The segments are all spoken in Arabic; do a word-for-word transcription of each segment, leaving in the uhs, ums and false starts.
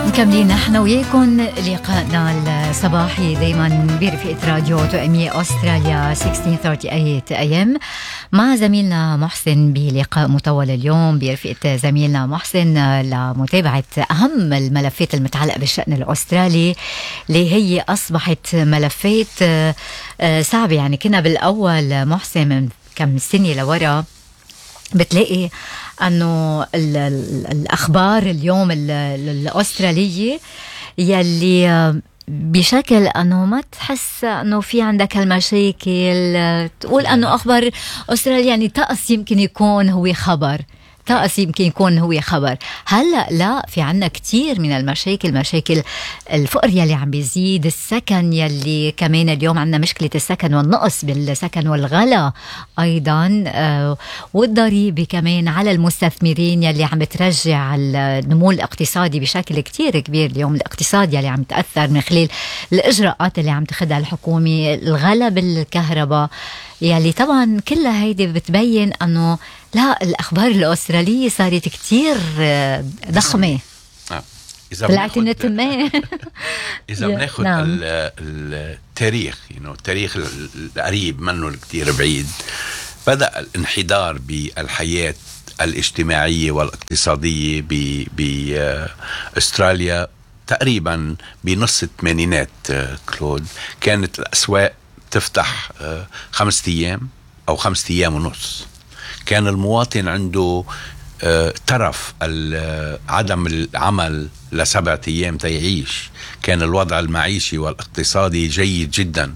مكملين نحن وياكم لقائنا الصباحي دايما برفقة راديو توأمية أستراليا ستة عشر ثلاثة وثلاثين إيه إم مع زميلنا محسن بلقاء مطول اليوم برفقة زميلنا محسن لمتابعة أهم الملفات المتعلقة بالشأن الأسترالي اللي هي أصبحت ملفات صعبة. يعني كنا بالأول محسن من كم سنة لورا بتلاقي أنه الأخبار اليوم الأسترالية يلي بشكل أنه ما تحس أنه في عندك المشاكل، تقول أنه أخبار أستراليا يعني طقس يمكن يكون هو خبر طقس يمكن يكون هو خبر. هلأ لا، في عنا كتير من المشاكل، مشاكل الفقر يلي عم بيزيد، السكن يلي كمان اليوم عنا مشكلة السكن والنقص بالسكن والغلا أيضا، آه والضريبة كمان على المستثمرين يلي عم بترجع النمو الاقتصادي بشكل كتير كبير. اليوم الاقتصاد يلي عم تأثر من خلال الإجراءات اللي عم تاخدها الحكومة، الغلا بالكهرباء يلي طبعا كلها هيدي بتبين أنه لا، الأخبار الأسترالية صارت كتير ضخمة. آه. إذا بناخد إذا بناخد نعم. التاريخ you know, التاريخ القريب منه كتير بعيد، بدأ الانحدار بالحياة الاجتماعية والاقتصادية بأستراليا تقريبا بنص الثمانينات. كلود كانت الأسواق تفتح خمسة أيام أو خمسة أيام ونص، كان المواطن عنده ترف عدم العمل لسبعة أيام تيعيش، كان الوضع المعيشي والاقتصادي جيد جدا.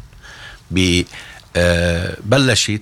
بلشت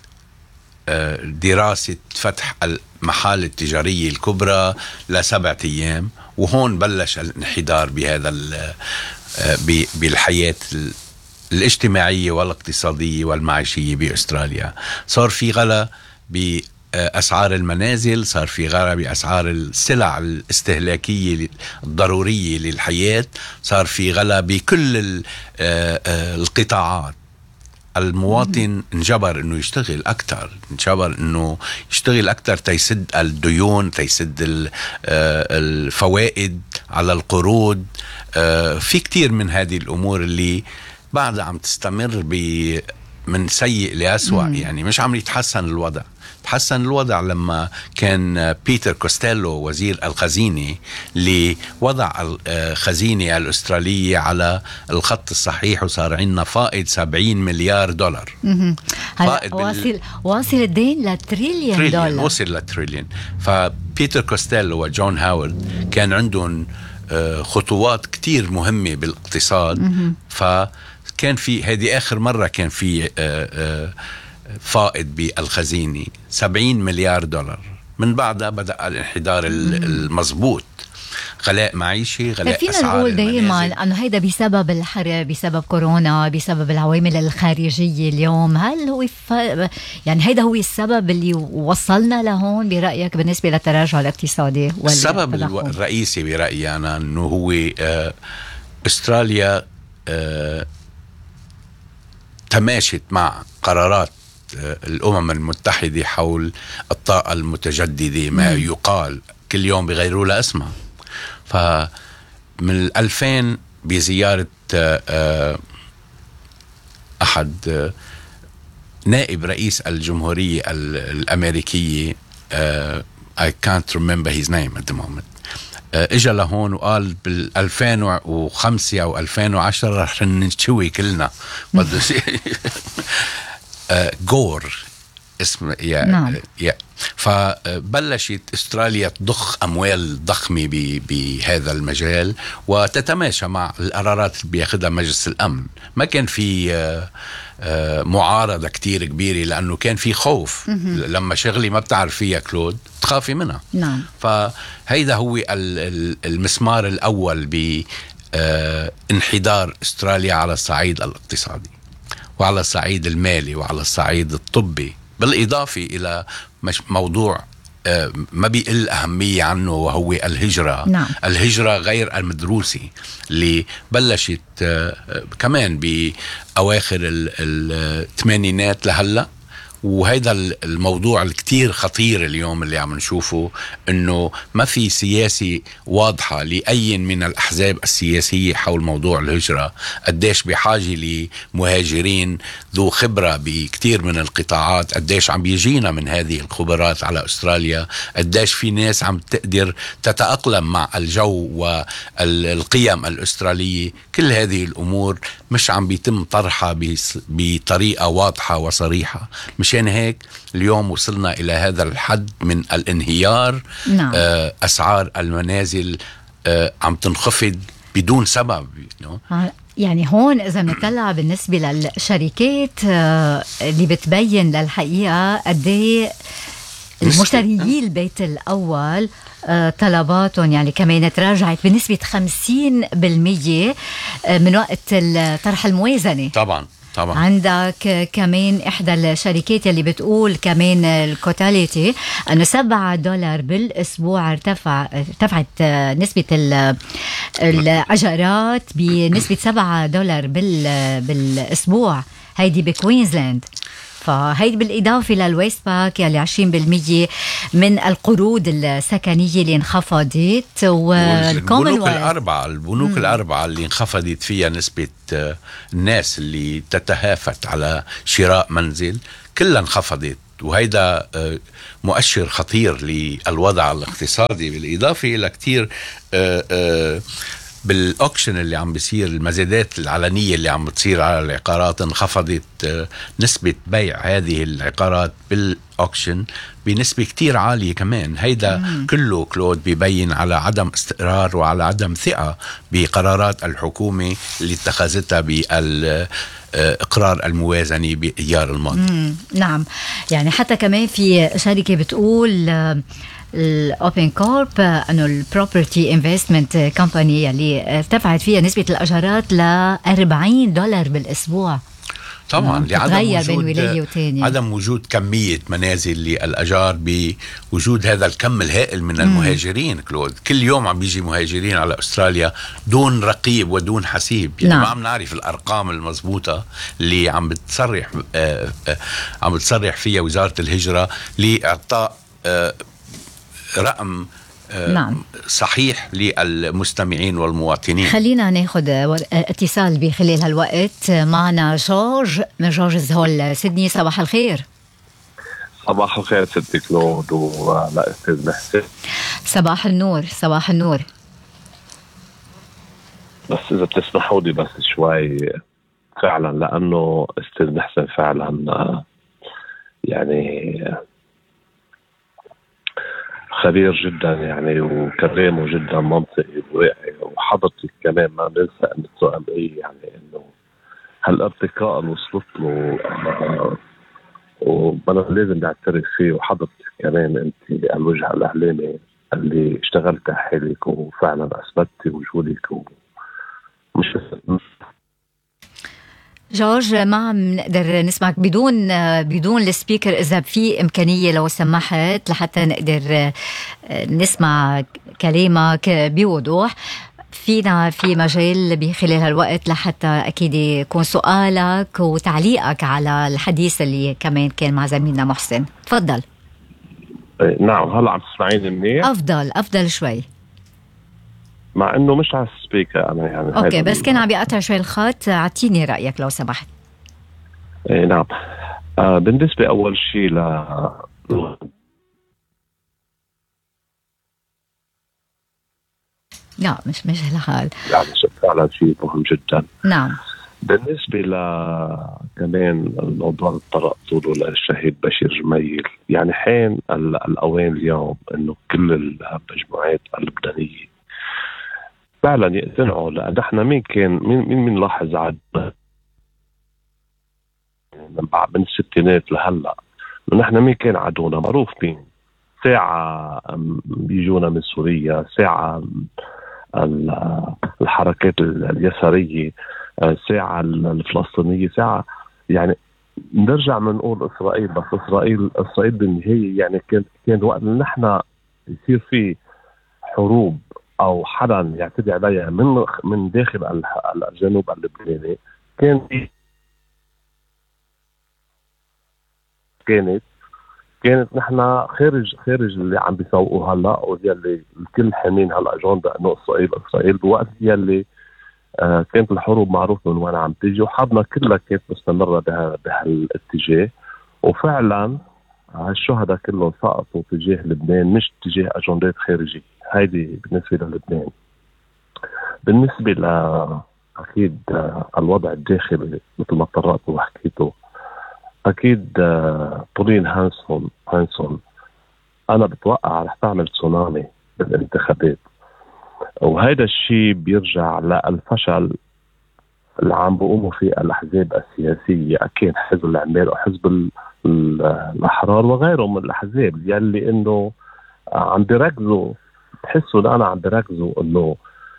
دراسة فتح المحال التجارية الكبرى لسبعة أيام، وهون بلش الانحدار بهذا بالحياة الاجتماعية والاقتصادية والمعيشية بأستراليا. صار في غلا بأسعار المنازل، صار في غلا بأسعار السلع الاستهلاكية الضرورية للحياة، صار في غلا بكل القطاعات. المواطن انجبر انه يشتغل اكثر، انجبر انه يشتغل اكثر تيسد الديون، تيسد الفوائد على القروض. في كتير من هذه الامور اللي بعدها عم تستمر ب من سيء لأسوأ. مم. يعني مش عم يتحسن الوضع. تحسن الوضع لما كان بيتر كوستيلو وزير الخزينة اللي وضع الخزينة الأسترالية على الخط الصحيح، وصار عندنا فائض سبعين مليار دولار. فائض واصل بال... واصل الدين لتريليون دولار، وصل لتريليون. فبيتر كوستيلو وجون هاورد كان عندهم خطوات كتير مهمة بالاقتصاد. مم. ف كان في هذه آخر مرة كان في فائض بالخزينة سبعين مليار دولار. من بعدها بدأ الانحدار المضبوط، غلاء معيشي، غلاء أسعار المنازل. فينا نقول دايما أنه هيدا بسبب الحرب، بسبب كورونا، بسبب العوامل الخارجية اليوم. هل هو ف... يعني هيدا هو السبب اللي وصلنا لهون برأيك بالنسبة للتراجع الاقتصادي؟ السبب الرئيسي برأيي أنا أنه هو آه أستراليا آه تماشت مع قرارات الأمم المتحدة حول الطاقة المتجددة، ما مم. يقال كل يوم بغيروا لها اسمها. فمن الألفين بزيارة أحد نائب رئيس الجمهورية الأمريكية، I can't remember his name at the moment، اجا لهون وقال بالألفين وخمسة او ألفين وعشرة رح نشوي كلنا. جور اسم يا نعم. يا فبلشت استراليا تضخ اموال ضخمه بهذا المجال وتتماشى مع القرارات اللي بياخذها مجلس الامن. ما كان في معارضه كتير كبيره لانه كان في خوف. لما شغلي ما بتعرف فيها كلود تخافي منها. نعم. فهيدا هو المسمار الاول بانحدار استراليا على الصعيد الاقتصادي وعلى الصعيد المالي وعلى الصعيد الطبي، بالإضافة إلى موضوع ما بيقل أهمية عنه وهو الهجرة. نعم. الهجرة غير المدروسة اللي بلشت كمان بأواخر الثمانينات لهلأ، وهذا الموضوع الكتير خطير اليوم اللي عم نشوفه، انه ما في سياسي واضحة لأي من الأحزاب السياسية حول موضوع الهجرة. قديش بحاجة لمهاجرين ذو خبرة بكتير من القطاعات، قديش عم بيجينا من هذه الخبرات على أستراليا، قديش في ناس عم تقدر تتأقلم مع الجو والقيم الأسترالية. كل هذه الأمور مش عم بيتم طرحها بطريقة واضحة وصريحة. مشان هيك اليوم وصلنا إلى هذا الحد من الانهيار. نعم. آه أسعار المنازل آه عم تنخفض بدون سبب. يعني هون إذا نطلع بالنسبة للشركات آه اللي بتبين للحقيقة قديه المشتريين البيت الأول آه طلباتهم يعني كمان تراجعت بنسبة خمسين بالمية آه من وقت طرح الموازنة. طبعا طبعا. عندك كمان إحدى الشركات اللي بتقول كمان الكوتاليتي أنه سبعة دولار بالأسبوع ارتفع ارتفعت نسبة الأجارات بنسبة سبعة دولار بالأسبوع. هيدي بكوينزلاند. فهيدي بالإضافة للويست باك يلي عشرين بالمية من القروض السكنية اللي انخفضت، والبنوك الأربعة البنوك الأربعة اللي انخفضت فيها نسبة الناس اللي تتهافت على شراء منزل كلها انخفضت. وهيدا مؤشر خطير للوضع الاقتصادي، بالإضافة إلى كتير بالأوكشن اللي عم بيصير، المزادات العلنية اللي عم بتصير على العقارات انخفضت نسبة بيع هذه العقارات بالأوكشن بنسبة كتير عالية كمان. هيدا مم. كله كلود بيبين على عدم استقرار وعلى عدم ثقة بقرارات الحكومة اللي اتخذتها بالإقرار الموازني بإيار الماضي. نعم. يعني حتى كمان في شركة بتقول الأوبن كورب أنه البروبرتي انفستمنت كومباني اللي ارتفعت فيها نسبة الأجارات ل أربعين دولار بالأسبوع. طبعا لعدم وجود وتانية. عدم وجود كمية منازل للأجار بوجود هذا الكم الهائل من المهاجرين. كلود كل يوم عم بيجي مهاجرين على أستراليا دون رقيب ودون حسيب. يعني نعم. ما عم نعرف الأرقام المضبوطة اللي عم بتصرح آه آه عم بتصرح فيها وزارة الهجرة لإعطاء آه رقم نعم. صحيح للمستمعين والمواطنين. خلينا ناخد اتصال بخلال هالوقت. معنا جورج من جورج هول سيدني. صباح الخير. صباح الخير ستي كلود ولا أستاذ محسن. صباح النور. صباح النور. بس إذا بتسمحوا لي بس شوي فعلا، لأنه أستاذ محسن فعلا يعني خبير جدا يعني، وكلامه جدا منطقي وواقعي. وحضرتك كمان ما ننسى ان السؤال ايه يعني انه هالارتقاء اللي وصلت له وانا لازم نعترف فيه. وحضرتك كمان انت الوجه الاعلامي اللي اشتغلت على حالك وفعلا اثبتي وجودك ومش جورج. ما عم نقدر نسمعك بدون بدون السبيكر. إذا في إمكانية لو سمحت لحتى نقدر نسمع كلامك بوضوح، فينا في مجال بخلال هالوقت لحتى أكيد يكون سؤالك وتعليقك على الحديث اللي كمان كان مع زميلنا محسن. تفضل. نعم. هلا عم تسمعيني منيح؟ أفضل أفضل شوي، مع انه مش على السبيكر انا يعني. اوكي بس كان عم بيقطع شوي الخط. اعطيني رايك لو سمحت. ايه نعم. آه بالنسبه اول شيء ل لا مش مش هالحال يعني فعلا شيء مهم جدا. نعم. بالنسبه ل كمان الموضوع اللي طرقته له للشهيد بشير جميل، يعني حين الاوان اليوم انه كل المجموعات اللبنانيه فعلا يقتنعوا. لأن احنا مين كان مين مين مين لاحظ عاد من بعد من الستينات لهلا انه احنا مين كان عدونا معروف مين. ساعة بيجونا من سوريا، ساعة الحركات اليسارية، ساعة الفلسطينية، ساعة يعني نرجع من نقول إسرائيل. بس إسرائيل إسرائيل بالنهاية يعني كان كان وقت نحن يصير فيه حروب أو حدا يعتدي عليها من من داخل الجنوب اللبناني، كان كانت كانت نحن خارج خارج اللي عم بيسوقوا هلا واللي الكل حامين هلا اجنده انه اسرائيل اسرائيل بوقت يلي آه كانت الحروب معروفه من وين عم تيجي وحربنا كلها كانت مستمره بها بهالاتجاه. وفعلا هالشهداء كلهم سقطوا تجاه لبنان مش تجاه اجندات خارجيه. هيدي بالنسبه للبنان. بالنسبه ل اكيد آه الوضع الداخلي مثل ما طرقت وحكيته اكيد آه بولين هانسون هانسون انا بتوقع رح تعمل تسونامي بالانتخابات. وهذا الشيء بيرجع للفشل اللي عم بيقوموا فيه الاحزاب السياسيه، اكيد حزب العمال وحزب الاحرار وغيرهم من الاحزاب يلي انه عم بيركزوا بحسوا الان عم بيركزوا انه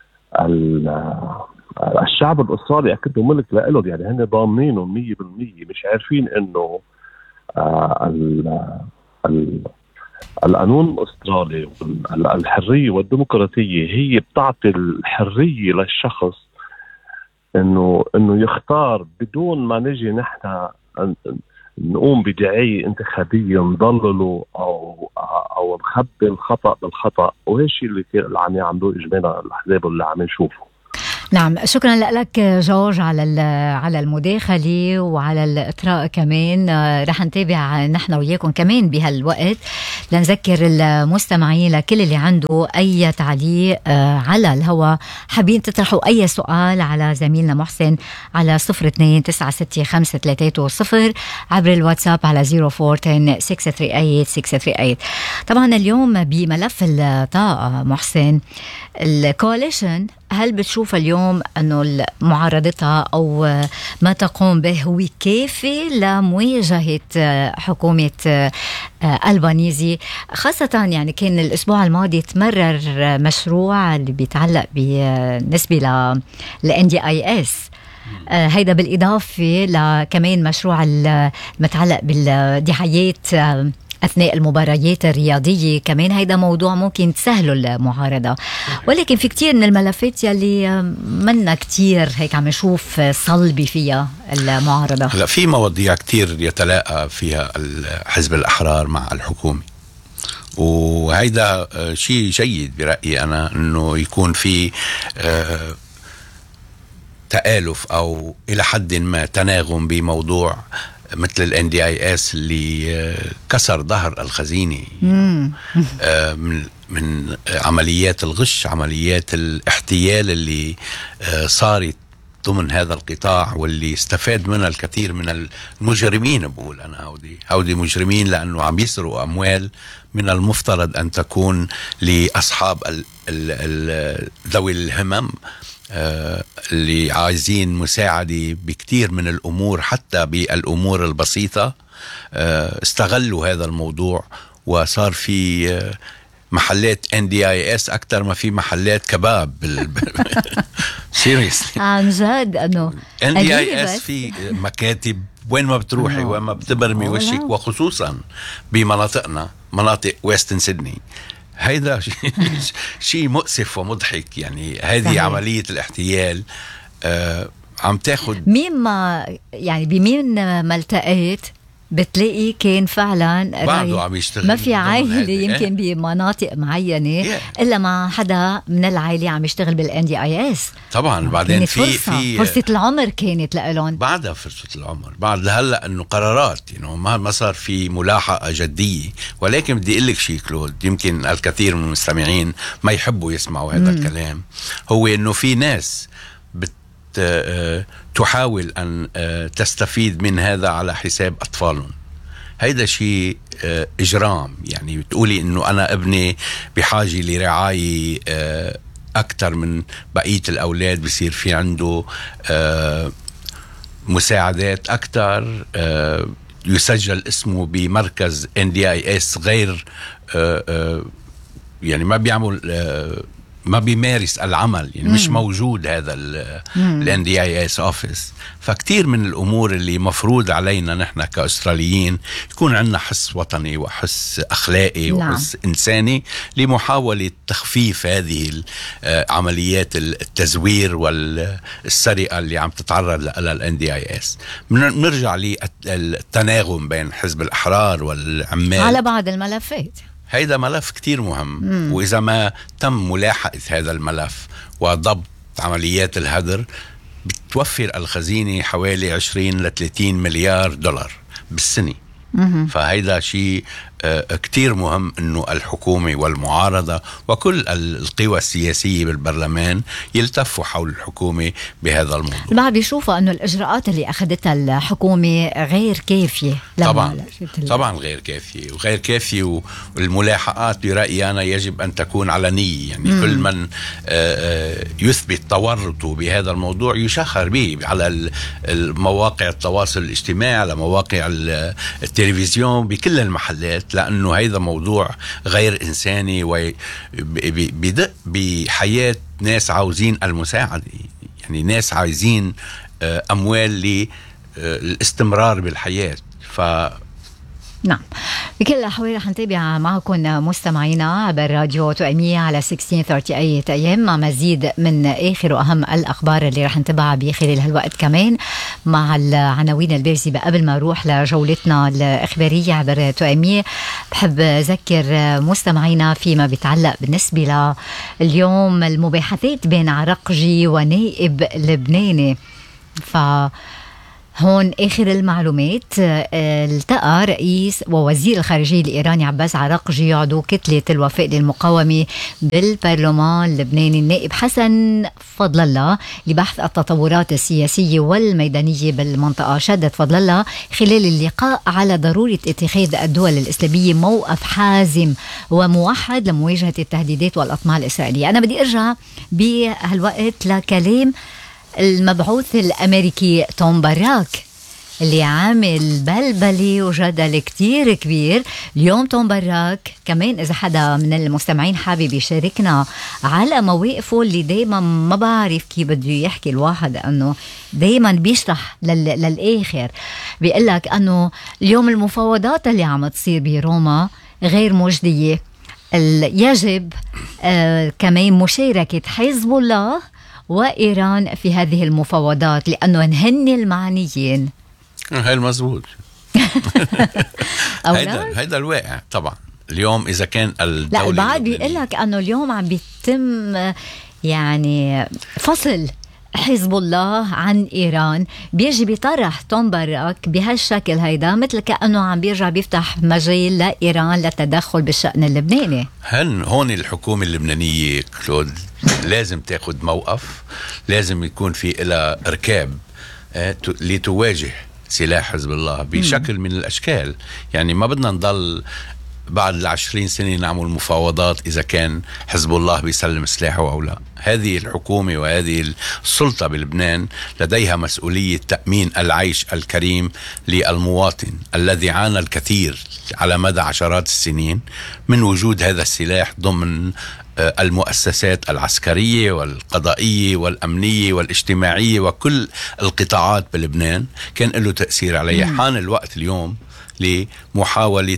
الشعب الأسترالي أكيد ملك لإله، يعني هن ضامنينه مية بالمية، مش عارفين إنه آه ال ال القانون الأسترالي والحرية والديمقراطية هي بتعطي الحرية للشخص إنه إنه يختار بدون ما نجي نحن نقوم بدعاية انتخابية نضلله أو أو نخبي الخطأ بالخطأ. وهي الشيء اللي اللي عم يعملوه إجمالا الأحزاب اللي عم نشوفه. نعم، شكرا لك جورج على على المداخلة وعلى الإطراء كمان. رح نتابع نحن وياكم كمان بهالوقت لنذكر المستمعين لكل اللي عنده أي تعليق على الهواء، حابين تطرحوا أي سؤال على زميلنا محسن على صفر اثنين تسعة ستة خمسة ثلاثة صفر عبر الواتساب على صفر أربعة عشرة ستة ثلاثة ثمانية ستة ثلاثة ثمانية. طبعا اليوم بملف الطاقة محسن، الكواليشن هل بتشوف اليوم أنه معارضتها أو ما تقوم به هو كافي لمواجهة حكومة ألبانيزي؟ خاصة يعني كان الأسبوع الماضي تمرر مشروع اللي بيتعلق بالنسبة ل إن دي آي إس، هيدا بالإضافة لكمان مشروع المتعلق بالدعايات أثناء المباريات الرياضية، كمان هيدا موضوع ممكن تسهلوا المعارضة. ولكن في كتير من الملفات يلي منا كتير هيك عم نشوف صلبي فيها المعارضة. لا، في مواضيع كتير يتلاقى فيها حزب الأحرار مع الحكومة، وهيدا شيء جيد برأيي أنا أنه يكون في تآلف أو إلى حد ما تناغم بموضوع مثل ال إن دي آي إس اللي كسر ظهر الخزينة من من عمليات الغش، عمليات الاحتيال اللي صارت ضمن هذا القطاع، واللي استفاد منها الكثير من المجرمين. بقول أنا هودي هودي مجرمين لأنه عم يسرقوا أموال من المفترض أن تكون لأصحاب ذوي الهمم اللي عايزين مساعدة بكتير من الأمور، حتى بالأمور البسيطة. استغلوا هذا الموضوع وصار في محلات إن دي آي إس أكتر ما في محلات كباب. سيريسلي عن جد أنه إن دي آي إس في مكاتب وين ما بتروحي وين ما بتبرمي وشك، وخصوصا بمناطقنا مناطق ويستن سيدني. هيدا شيء مؤسف ومضحك. يعني هذه عملية الاحتيال آه عم تاخد مين ما يعني بمين ما التقيت بتلاقي كان فعلا بعده عم يشتغل. ما في عائلة يمكن إيه؟ بمناطق معينة إيه؟ إلا ما حدا من العائلة عم يشتغل بالإن دي آي إس. طبعا بعدين في فرصة. في فرصة العمر كانت لهم بعدها فرصة العمر بعد هلا انه قرارات يعني ما ما صار في ملاحقة جدية. ولكن بدي اقول لك شيء كلود، يمكن الكثير من المستمعين ما يحبوا يسمعوا هذا مم. الكلام، هو انه في ناس بت تحاول أن تستفيد من هذا على حساب أطفالهم. هيدا شيء إجرام. يعني بتقولي إنه أنا ابني بحاجة لرعاية أكتر من بقية الأولاد، بصير في عنده مساعدات أكتر، يسجل اسمه بمركز إن دي آي إس غير يعني ما بيعمل ما بيمارس العمل، يعني مش موجود هذا ال إن دي آي إس office. فكتير من الأمور اللي مفروض علينا نحن كأستراليين يكون عندنا حس وطني وحس أخلاقي وحس نعم. إنساني لمحاولة تخفيف هذه عمليات التزوير والسرقة اللي عم تتعرض لها ال إن دي آي إس. بنرجع للتناغم بين حزب الأحرار والعمال على بعض الملفات. هيدا ملف كتير مهم. مم. وإذا ما تم ملاحقة هذا الملف وضبط عمليات الهدر بتوفر الخزينة حوالي عشرين لثلاثين مليار دولار بالسنة. مم. فهيدا شيء كتير مهم انه الحكومة والمعارضة وكل القوى السياسية بالبرلمان يلتفوا حول الحكومة بهذا الموضوع. البعض بيشوفوا انه الاجراءات اللي اخذتها الحكومة غير كافية. طبعا طبعا غير كافية وغير كافية، والملاحقات برأيي أنا يجب أن تكون علنية. يعني مم. كل من يثبت تورطه بهذا الموضوع يشهر به على المواقع التواصل الاجتماعي، على مواقع التلفزيون، بكل المحلات، لأنه هذا موضوع غير إنساني وبدق بحياة ناس عاوزين المساعدة. يعني ناس عايزين أموال للاستمرار بالحياة. ف نعم، بكل الأحوال رح نتابع معكم مستمعينا عبر راديو توأمية على ستة عشر ثلاثين وثلاثين أيام مع مزيد من آخر وأهم الأخبار اللي رح نتابعها بخلال هالوقت، كمان مع العناوين البارزة. قبل ما نروح لجولتنا الإخبارية عبر توأمية، بحب أذكر مستمعينا فيما بيتعلق بالنسبة لليوم المباحثات بين عرقجي ونائب لبناني. ف هون آخر المعلومات، التقى رئيس ووزير الخارجية الإيراني عباس عرقجي عضو كتلة الوفاء للمقاومة بالبرلمان اللبناني النائب حسن فضل الله لبحث التطورات السياسية والميدانية بالمنطقة. شدد فضل الله خلال اللقاء على ضرورة اتخاذ الدول الإسلامية موقف حازم وموحد لمواجهة التهديدات والأطماع الإسرائيلية. أنا بدي أرجع بهالوقت لكلام المبعوث الأمريكي توم باراك اللي عامل بلبلة وجدل كتير كبير اليوم. توم باراك كمان إذا حدا من المستمعين حابب يشاركنا على مواقفه اللي دايما ما بعرف كيف بده يحكي الواحد، أنه دايما بيشرح لل... للآخر. بيقلك أنه اليوم المفاوضات اللي عم تصير بروما غير مجدية، يجب آه كمان مشاركة حزب الله وإيران في هذه المفاوضات لأنه هن المعنيين. هاي المزبوط. هيدا هيدا الواقع طبعا. اليوم إذا كان الدولة، لا البعض بيقول لك أنه اليوم عم بيتم يعني فصل حزب الله عن إيران. بيجي بيطرح توم باراك بهالشكل هيدا مثل كأنه عم بيرجع بيفتح مجال لإيران للتدخل بالشأن اللبناني. هن هون الحكومة اللبنانية كلود لازم تاخد موقف، لازم يكون في إلى إركاب لتواجه سلاح حزب الله بشكل من الأشكال. يعني ما بدنا نضل بعد العشرين سنة نعمل مفاوضات إذا كان حزب الله بيسلم سلاحه أو لا. هذه الحكومة وهذه السلطة بلبنان لديها مسؤولية تأمين العيش الكريم للمواطن الذي عانى الكثير على مدى عشرات السنين من وجود هذا السلاح ضمن المؤسسات العسكرية والقضائية والأمنية والاجتماعية وكل القطاعات بلبنان كان له تأثير عليه. حان الوقت اليوم لمحاولة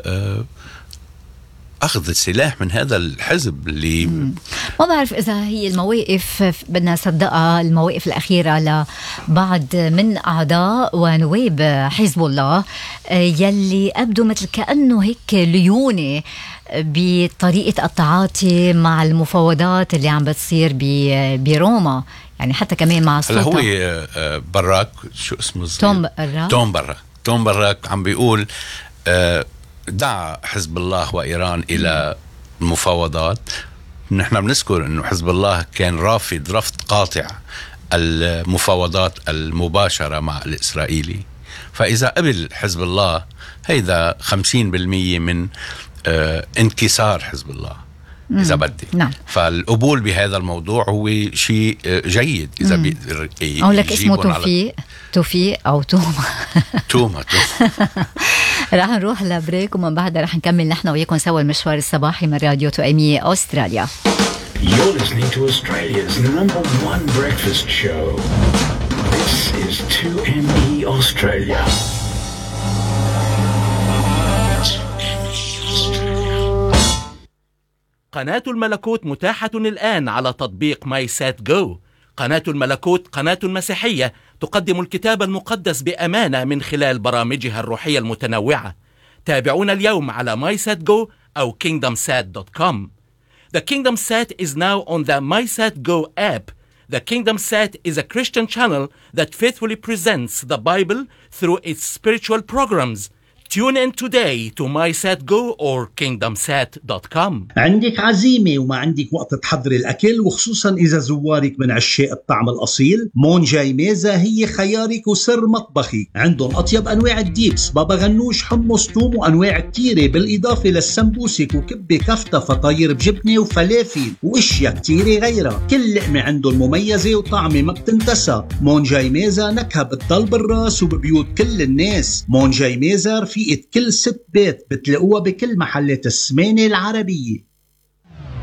أخذ السلاح من هذا الحزب اللي مم. ما بعرف إذا هي المواقف بدنا نصدقها، المواقف الأخيرة لبعض من أعضاء ونواب حزب الله يلي أبدو مثل كأنه هيك ليونة بطريقة التعاطي مع المفاوضات اللي عم بتصير بروما. يعني حتى كمان مع السلطة. هلا هو براك شو اسمه؟ توم براك. توم براك توم براك عم بيقول دعا حزب الله وإيران إلى المفاوضات. نحن بنذكر أنه حزب الله كان رافض رفض قاطع المفاوضات المباشرة مع الإسرائيلي. فإذا قبل حزب الله هيدا خمسين بالمية من آه انكسار حزب الله إذا بدي. نعم. فالقبول بهذا الموضوع هو شيء جيد إذا بيقدر أو لك اسمه توفيق توفيق أو توما توما توما. رح نروح لبريك ومن بعدها رح نكمل نحن وياكم سوا المشوار الصباحي من راديو توأمية أستراليا. You're listening to Australia's number one breakfast show. This is two M E Australia. قناة الملكوت متاحة الآن على تطبيق ماي سات جو. قناة الملكوت قناة مسيحية تقدم الكتاب المقدس بأمانة من خلال برامجها الروحية المتنوعة. تابعونا اليوم على ماي سات جو أو كينغدم سات دوت كوم. The KingdomSat is now on the MySatGo app. The KingdomSat is a Christian channel that faithfully presents the Bible through its spiritual programs. Tune in today to MySatGo or kingdom sat dot com. عندك عزيمة وما عندك وقت تحضر الأكل، وخصوصا إذا زوارك من عشاق الطعم الأصيل، مونجاي ميزة هي خيارك وسر مطبخي. عندهم أطيب أنواع الديبس، بابا غنوش، حمص، توم، وأنواع كتيرة، بالإضافة للسمبوسك وكبة كفتة، فطاير بجبنة وفلافل وإشياء كتيرة غيرها. كل لقمة عندهم مميزة وطعمة ما بتنتسى. مونجاي ميزة نكهة بتضل بالراس وببيوت كل الناس. مونجاي ميزة في كل ست بيت بتلاقوها بكل محلات السمانة العربية.